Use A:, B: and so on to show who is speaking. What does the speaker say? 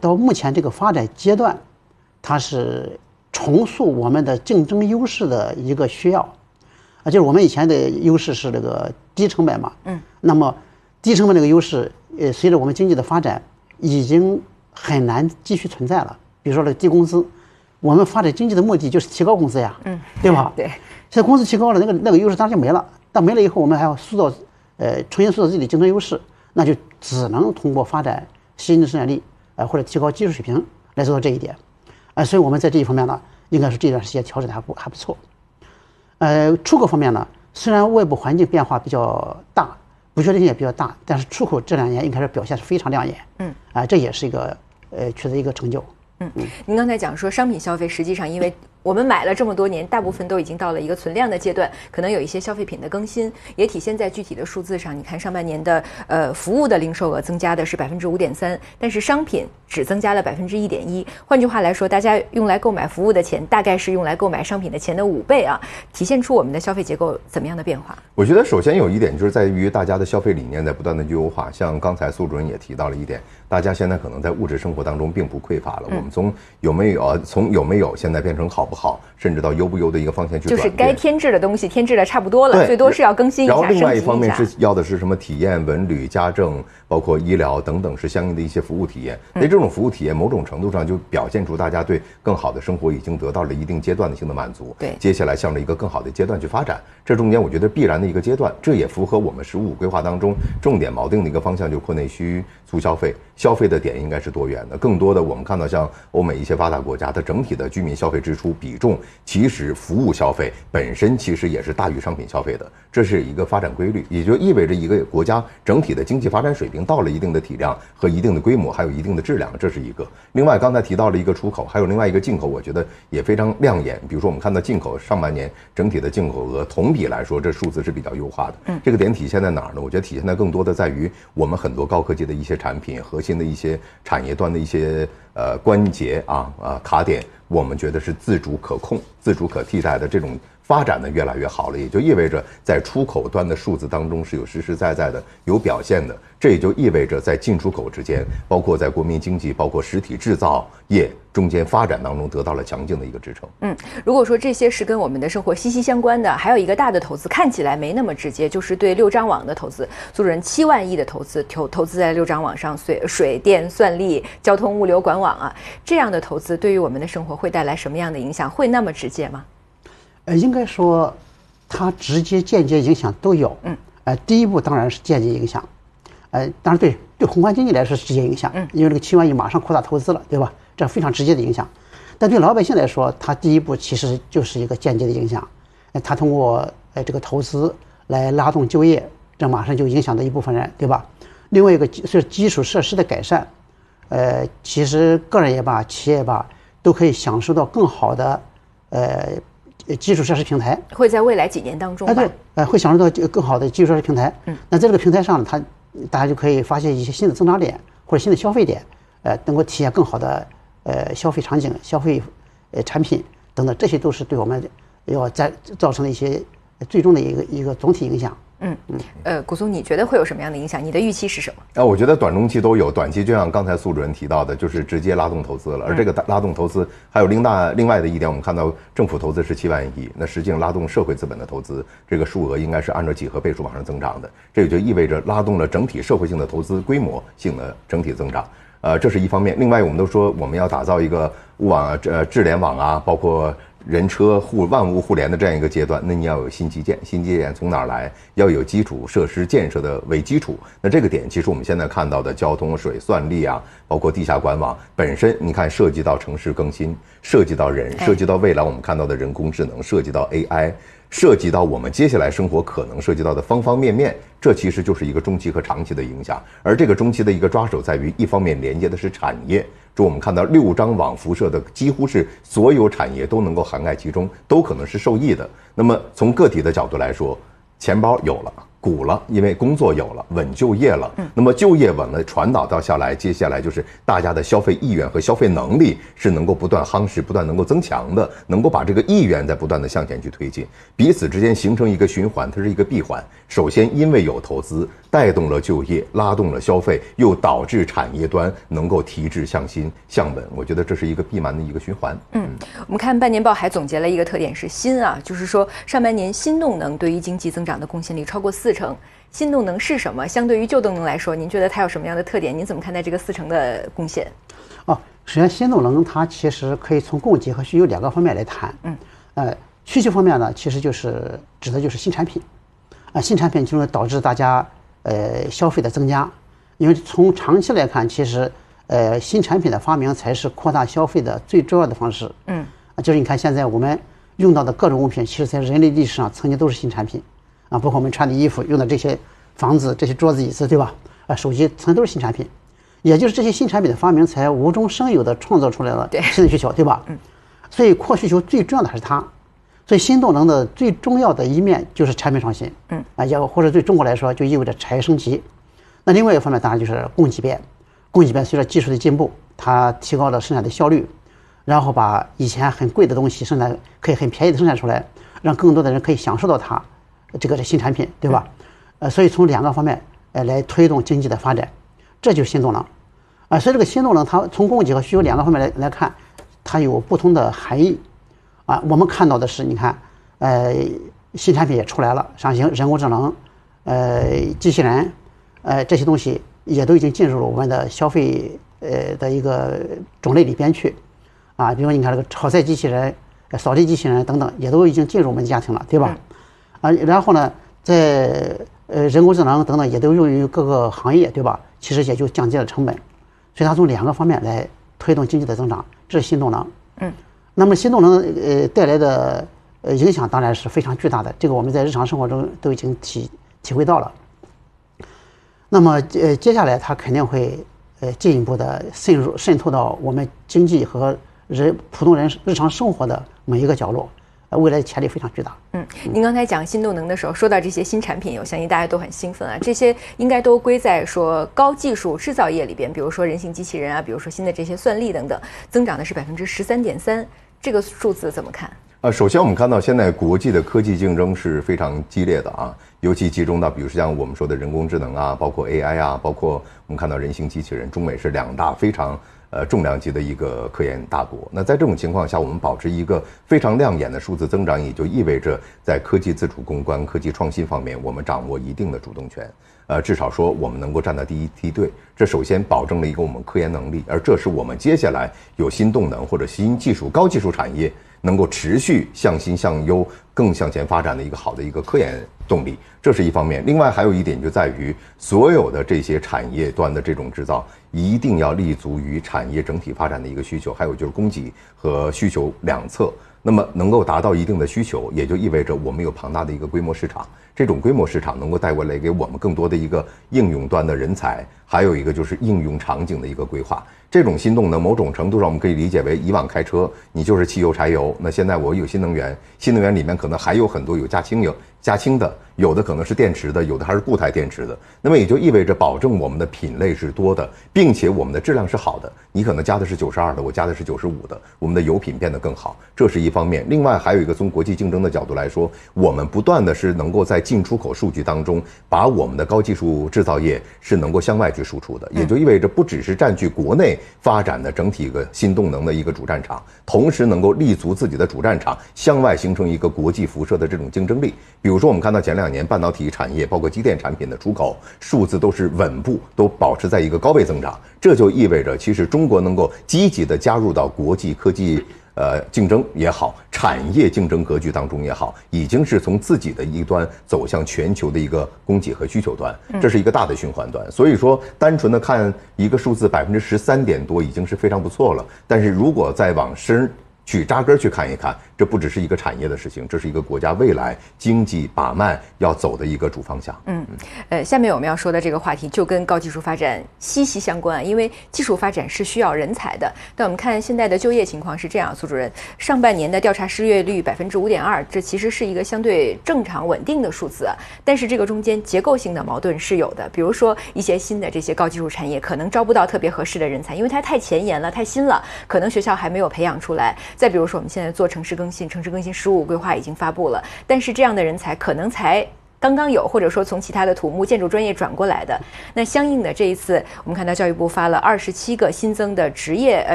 A: 到目前这个发展阶段，它是重塑我们的竞争优势的一个需要。就是我们以前的优势是这个低成本嘛，那么低成本这个优势，随着我们经济的发展，已经很难继续存在了。比如说这个低工资，我们发展经济的目的就是提高工资呀，对吧？
B: 对。
A: 现在工资提高了，那个优势当然就没了。但没了以后，我们还要重新塑造自己的竞争优势，那就只能通过发展新的生产力，或者提高技术水平来做到这一点。所以我们在这一方面呢，应该说这段时间调整的还不错。出口方面呢，虽然外部环境变化比较大，不确定性也比较大，但是出口这2年应该是表现是非常亮眼。这也是一个取得一个成就。
B: 您刚才讲说商品消费实际上因为我们买了这么多年，大部分都已经到了一个存量的阶段，可能有一些消费品的更新，也体现在具体的数字上。你看上半年的服务的零售额增加的是5.3%，但是商品只增加了1.1%。换句话来说，大家用来购买服务的钱，大概是用来购买商品的钱的5倍啊，体现出我们的消费结构怎么样的变化？
C: 我觉得首先有一点就是在于大家的消费理念在不断的优化，像刚才苏主任也提到了一点，大家现在可能在物质生活当中并不匮乏了。我们从有没有现在变成好不好，甚至到优不优的一个方向去转变，
B: 就是该添置的东西添置的差不多了，最多是要更新一下。
C: 然后另外一方面是要的是什么体验、文旅、家政，包括医疗等等，是相应的一些服务体验。那这种服务体验某种程度上就表现出大家对更好的生活已经得到了一定阶段性的满足。
B: 对，
C: 接下来向着一个更好的阶段去发展，这中间我觉得必然的一个阶段，这也符合我们15规划当中重点锚定的一个方向，就是扩内需、促消费。消费的点应该是多元的，更多的我们看到像欧美一些发达国家，它整体的居民消费支出比重，其实服务消费本身其实也是大于商品消费的，这是一个发展规律，也就意味着一个国家整体的经济发展水平到了一定的体量和一定的规模，还有一定的质量，这是一个。另外刚才提到了一个出口，还有另外一个进口，我觉得也非常亮眼。比如说我们看到进口上半年整体的进口额同比来说，这数字是比较优化的。这个点体现在哪儿呢？我觉得体现在更多的在于我们很多高科技的一些产品，核心的一些产业端的一些关节卡点，我们觉得是自主可控、自主可替代的，这种发展的越来越好了，也就意味着在出口端的数字当中是有实实在在的有表现的。这也就意味着在进出口之间，包括在国民经济，包括实体制造业中间发展当中得到了强劲的一个支撑。
B: 如果说这些是跟我们的生活息息相关的，还有一个大的投资看起来没那么直接，就是对六张网的投资。苏主任7万亿的投资在六张网上，水电算力、交通物流管网啊，这样的投资对于我们的生活会带来什么样的影响？会那么直接吗？
A: 应该说它直接间接影响都有。第一步当然是间接影响，当然对宏观经济来说是直接影响，因为这个7万亿马上扩大投资了，对吧？这非常直接的影响。但对老百姓来说，它第一步其实就是一个间接的影响，它通过这个投资来拉动就业，这马上就影响到一部分人，对吧？另外一个是基础设施的改善，其实个人也罢，企业也罢，都可以享受到更好的基础设施平台，
B: 会在未来几年当中吧，
A: 对，会享受到更好的基础设施平台。那在这个平台上呢，大家就可以发现一些新的增长点或者新的消费点，能够体现更好的消费场景、消费产品等等，这些都是对我们要造成了一些最终的一个总体影响。
B: 古松，你觉得会有什么样的影响？你的预期是什么？
C: 我觉得短中期都有。短期就像刚才苏主任提到的，就是直接拉动投资了。而这个拉动投资还有另外的一点，我们看到政府投资是7万亿，那实际上拉动社会资本的投资，这个数额应该是按照几何倍数往上增长的。这也就意味着拉动了整体社会性的投资规模性的整体增长。这是一方面。另外，我们都说我们要打造一个物网智联网啊，包括人车万物互联的这样一个阶段，那你要有新基建，新基建从哪儿来？要有基础设施建设的为基础。那这个点，其实我们现在看到的交通、水、算力啊，包括地下管网本身，你看涉及到城市更新，涉及到人，涉及到未来我们看到的人工智能，涉及到 AI， 涉及到我们接下来生活可能涉及到的方方面面，这其实就是一个中期和长期的影响。而这个中期的一个抓手在于，一方面连接的是产业。就我们看到6张网辐射的几乎是所有产业都能够涵盖其中，都可能是受益的。那么从个体的角度来说，钱包有了， 鼓了，因为工作有了，稳就业了。那么就业稳了，传导到下来，接下来就是大家的消费意愿和消费能力是能够不断夯实、不断能够增强的，能够把这个意愿在不断的向前去推进，彼此之间形成一个循环，它是一个闭环。首先，因为有投资带动了就业，拉动了消费，又导致产业端能够提质向新向稳。我觉得这是一个闭环的一个循环。
B: 我们看半年报还总结了一个特点是新啊，就是说上半年新动能对于经济增长的贡献率超过40%。新动能是什么？相对于旧动能来说，您觉得它有什么样的特点？您怎么看待这个40%的贡献？
A: 首先新动能它其实可以从供给和需求2个方面来谈。需求方面呢，其实就是指的就是新产品。新产品就会导致大家消费的增加，因为从长期来看，其实新产品的发明才是扩大消费的最重要的方式。就是你看现在我们用到的各种物品，其实在人类历史上曾经都是新产品包括我们穿的衣服、用的这些房子、这些桌子椅子，对吧？手机曾经都是新产品，也就是这些新产品的发明才无中生有的创造出来了新的需求，对吧？所以扩需求最重要的还是它。所以新动能的最重要的一面就是产品创新，也或者对中国来说就意味着产业升级。那另外一方面当然就是供给边，供给边随着技术的进步，它提高了生产的效率，然后把以前很贵的东西生产可以很便宜的生产出来，让更多的人可以享受到它这个新产品，对吧？所以从2个方面来推动经济的发展，这就是新动能。所以这个新动能它从供给和需求2个方面来看，它有不同的含义。我们看到的是，你看，新产品也出来了，像人工智能，机器人，这些东西也都已经进入了我们的消费的一个种类里边去，比如你看这个炒菜机器人、扫地机器人等等，也都已经进入我们家庭了，对吧？然后呢，在人工智能等等也都用于各个行业，对吧？其实也就降低了成本，所以它从2个方面来推动经济的增长，这是新动能。那么新动能带来的影响当然是非常巨大的，这个我们在日常生活中都已经体会到了。那么接下来它肯定会进一步的渗透到我们经济和普通人日常生活的每一个角落，未来的潜力非常巨大。
B: 您刚才讲新动能的时候，说到这些新产品，我相信大家都很兴奋啊。这些应该都归在说高技术制造业里边，比如说人形机器人比如说新的这些算力等等，增长的是13.3%，这个数字怎么看？
C: 首先我们看到现在国际的科技竞争是非常激烈的尤其集中到比如像我们说的人工智能包括 AI 包括我们看到人形机器人，中美是2大非常重量级的一个科研大国。那在这种情况下，我们保持一个非常亮眼的数字增长，也就意味着在科技自主攻关、科技创新方面，我们掌握一定的主动权。至少说我们能够站在第一梯队，这首先保证了一个我们科研能力，而这是我们接下来有新动能或者新技术、高技术产业能够持续向新向优、更向前发展的一个好的一个科研动力，这是一方面。另外还有一点就在于，所有的这些产业端的这种制造，一定要立足于产业整体发展的一个需求，还有就是供给和需求两侧。那么能够达到一定的需求，也就意味着我们有庞大的一个规模市场，这种规模市场能够带过来给我们更多的一个应用端的人才，还有一个就是应用场景的一个规划。这种新动能某种程度上我们可以理解为，以往开车你就是汽油柴油，那现在我有新能源，新能源里面可能还有很多有加氢的，有的可能是电池的，有的还是固态电池的。那么也就意味着保证我们的品类是多的，并且我们的质量是好的，你可能加的是92的，我加的是95的，我们的油品变得更好，这是一方面。另外还有一个从国际竞争的角度来说，我们不断的是能够在进出口数据当中把我们的高技术制造业是能够向外去输出的，也就意味着不只是占据国内发展的整体一个新动能的一个主战场，同时能够立足自己的主战场，向外形成一个国际辐射的这种竞争力。比如说我们看到前2年半导体产业包括机电产品的出口数字都是稳步都保持在一个高位增长，这就意味着其实中国能够积极的加入到国际科技竞争也好，产业竞争格局当中也好，已经是从自己的一端走向全球的一个供给和需求端，这是一个大的循环端。所以说单纯的看一个数字13点多已经是非常不错了，但是如果再往深去扎根去看一看， 这不只是一个产业的事情，这是一个国家未来经济把脉要走的一个主方向。
B: 下面我们要说的这个话题就跟高技术发展息息相关，因为技术发展是需要人才的。但我们看现在的就业情况是这样，苏主任，上半年的调查失业率5.2%，这其实是一个相对正常稳定的数字，但是这个中间结构性的矛盾是有的。比如说一些新的这些高技术产业可能招不到特别合适的人才，因为它太前沿了，太新了，可能学校还没有培养出来。再比如说我们现在做城市更新15规划已经发布了，但是这样的人才可能才刚刚有，或者说从其他的土木建筑专业转过来的。那相应的这一次我们看到教育部发了27个新增的职业